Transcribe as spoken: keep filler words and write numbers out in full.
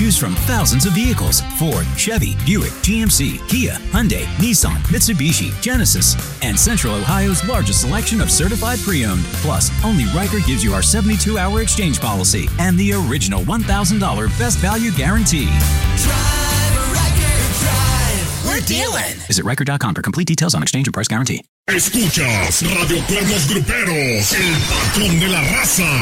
Choose from thousands of vehicles: Ford, Chevy, Buick, G M C, Kia, Hyundai, Nissan, Mitsubishi, Genesis, and Central Ohio's largest selection of certified pre-owned. Plus, only Riker gives you our seventy-two hour exchange policy and the original one thousand dollars best value guarantee. Drive, Riker, drive. We're dealing. Visit Riker dot com for complete details on exchange and price guarantee. Escuchas Radio Cuernos Gruperos, el patrón de la raza.